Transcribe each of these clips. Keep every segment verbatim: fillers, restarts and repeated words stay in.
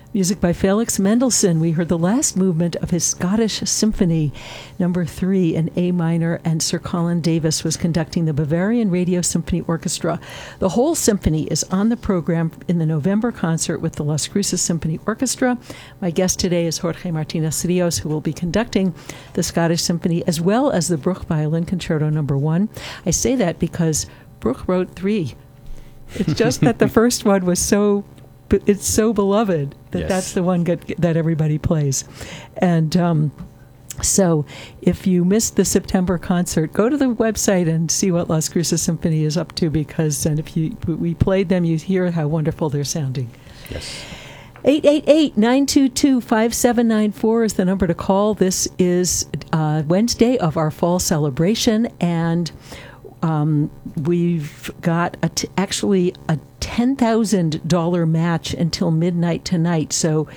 Music by Felix Mendelssohn. We heard the last movement of his Scottish Symphony, number three in A minor, and Sir Colin Davis was conducting the Bavarian Radio Symphony Orchestra. The whole symphony is on the program in the November concert with the Las Cruces Symphony Orchestra. My guest today is Jorge Martinez Rios, who will be conducting the Scottish Symphony as well as the Bruch Violin Concerto number one. I say that because Bruch wrote three. It's just that the first one was so But it's so beloved that yes. that's the one get, that everybody plays. And um, so if you missed the September concert, go to the website and see what Las Cruces Symphony is up to, because and if you we played them, you hear how wonderful they're sounding. Yes. eight eight eight, nine two two, five seven nine four is the number to call. This is uh, Wednesday of our fall celebration, and Um, we've got a t- actually a ten thousand dollars match until midnight tonight. So,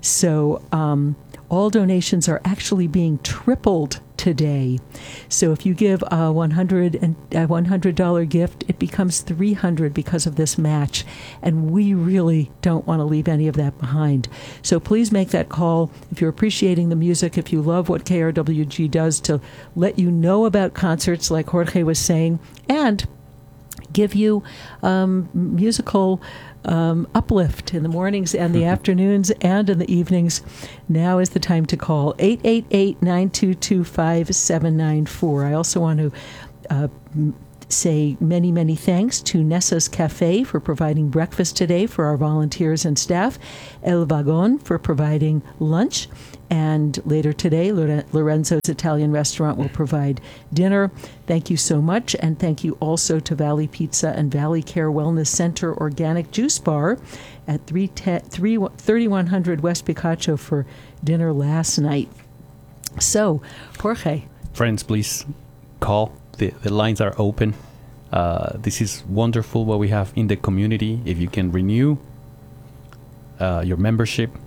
so um, all donations are actually being tripled today. So if you give a one hundred and a one hundred dollars gift, it becomes three hundred dollars because of this match, and we really don't want to leave any of that behind. So please make that call if you're appreciating the music, if you love what K R W G does to let you know about concerts like Jorge was saying, and give you um, musical Um, uplift in the mornings and the afternoons and in the evenings. Now is the time to call eight eight eight, nine two two, five seven nine four. I also want to uh, m- say many, many thanks to Nessa's Cafe for providing breakfast today for our volunteers and staff, El Vagon for providing lunch, and later today, Lore- Lorenzo's Italian Restaurant will provide dinner. Thank you so much, and thank you also to Valley Pizza and Valley Care Wellness Center Organic Juice Bar at thirty-one hundred West Picacho for dinner last night. So, Jorge. Friends, please call. The, the lines are open. Uh, this is wonderful what we have in the community. If you can renew uh, your membership,